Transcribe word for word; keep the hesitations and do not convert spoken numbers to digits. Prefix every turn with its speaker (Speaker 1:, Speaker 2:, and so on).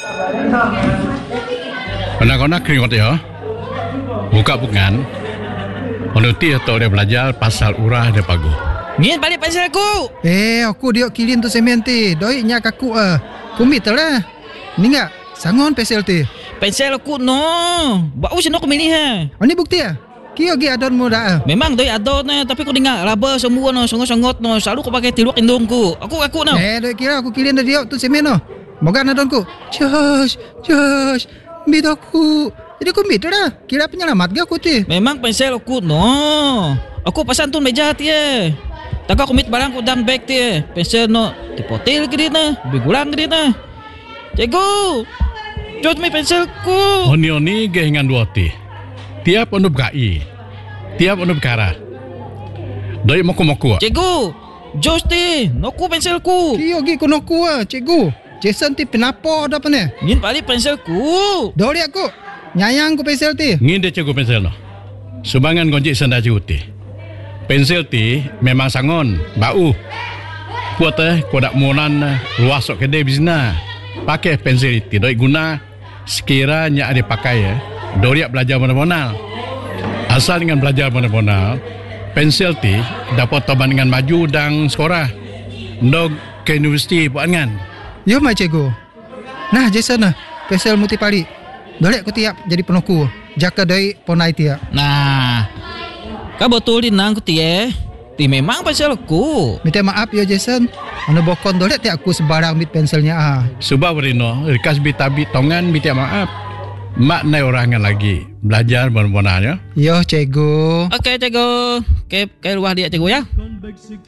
Speaker 1: Anak-anak keringat ya. Buka bukan. Onuti atau dia belajar pasal urah dia pagu.
Speaker 2: Ni balik pensel aku.
Speaker 3: Eh, aku dia kilin tu semen ti. Doi nya kaku ah. Kumit lah. Ni enggak sangon pensel ti.
Speaker 2: Pensel aku no. Bau sino aku milih ha.
Speaker 3: Oh, ni bukti ah. Kio gi adon mo dah.
Speaker 2: Memang doi adon na, tapi aku dengar raba semua no, songot-songot no. Selalu aku pakai tiluak indungku. Aku aku no.
Speaker 3: Eh, doi kira aku kilin dia tu semen no. Moga adonku. Josh, Josh, mit aku. Jadi aku mit dah. Kira penyelamat ga aku ti.
Speaker 2: Memang pensel aku no. Aku pasan tu meja ti eh. Taka aku mit barang ku dang bag ti eh. Pensel no dipotil ke dia na, bigulang ke dia na. Cikgu. Jod mi penselku.
Speaker 1: Oni-oni gehingan dua ti. Tiap onu bkai. Tiap onu bekara. Doi moku-moku.
Speaker 2: Cikgu. Jos ti, noku penselku.
Speaker 3: Kio gi konoku ah, cikgu. Jason ti penapo dah pane.
Speaker 2: Ngin balik penselku.
Speaker 3: Doi aku. Nyayang ku pensel ti.
Speaker 1: Ngin dia cikgu pensel no. Subangan gonjik senda cikgu ti. Pensel ti memang sangon, bau. Kuat eh, kodak monan luas sok kedai bizna. Pakai pensel itu doi guna sekiranya ada pakai ya. Doriak belajar mana-mana. Asal dengan belajar mana-mana, pensel ti dapat toban dengan maju dan sekolah. Ndog ke universiti buat kan.
Speaker 3: Yo mai cikgu. Nah, Jason nah, pensel muti pali. Doi aku tiap jadi penoku. Jaka doi ponai tiap.
Speaker 2: Nah, kau betul di nang ku tie. Ti memang pensel aku.
Speaker 3: Minta maaf ya Jason. Anu bokon doi tiap aku sebarang mit penselnya ah.
Speaker 1: Sebab Rino, rikas bitabi tongan minta maaf. Mak nai orangan lagi belajar benar-benarnya.
Speaker 3: Yo cikgu.
Speaker 2: Okey cikgu. Okey, ke luar dia cikgu ya.